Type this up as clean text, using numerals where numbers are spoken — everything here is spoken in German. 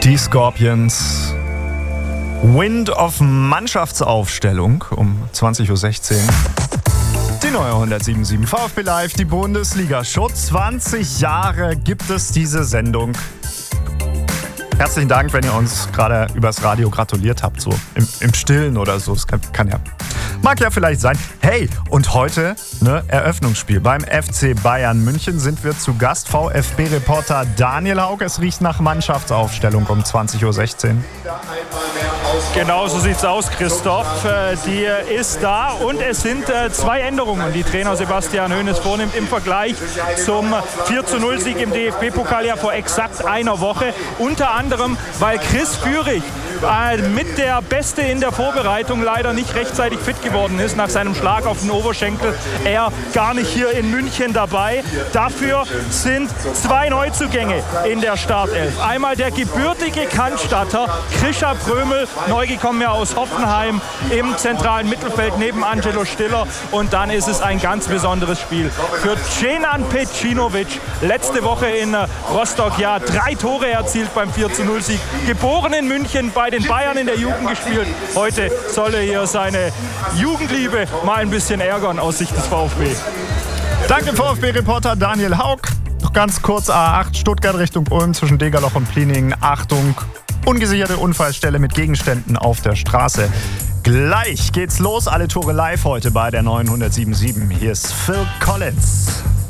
Die Scorpions. Wind of Mannschaftsaufstellung um 20.16 Uhr. Die neue 107.7 VfB Live, die Bundesliga. Schon 20 Jahre gibt es diese Sendung. Herzlichen Dank, wenn ihr uns gerade übers Radio gratuliert habt, so im Stillen oder so. Das mag ja vielleicht sein. Hey, und heute, Eröffnungsspiel. Beim FC Bayern München sind wir zu Gast. VfB-Reporter Daniel Haug. Es riecht nach Mannschaftsaufstellung um 20.16 Uhr. Genau so sieht's aus, Christoph. Die ist da und es sind zwei Änderungen, die Trainer Sebastian Hoeneß vornimmt im Vergleich zum 4:0-Sieg im DFB-Pokal ja vor exakt einer Woche. Unter anderem, weil Chris Führig mit der Beste in der Vorbereitung leider nicht rechtzeitig fit geworden ist nach seinem Schlag auf den Oberschenkel. Er gar nicht hier in München dabei. Dafür sind zwei Neuzugänge in der Startelf. Einmal der gebürtige Cannstatter Krischer Prömel, neu gekommen ja aus Hoffenheim im zentralen Mittelfeld neben Angelo Stiller. Und dann ist es ein ganz besonderes Spiel für Cenan Pecinovic. Letzte Woche in Rostock 3 Tore erzielt beim 4:0-Sieg. Geboren in München, bei den Bayern in der Jugend gespielt. Heute soll er hier seine Jugendliebe mal ein bisschen ärgern aus Sicht des VfB. Danke, VfB-Reporter Daniel Haug. Noch ganz kurz A8 Stuttgart Richtung Ulm zwischen Degerloch und Pliningen. Achtung, ungesicherte Unfallstelle mit Gegenständen auf der Straße. Gleich geht's los, alle Tore live heute bei der 907.7. Hier ist Phil Collins.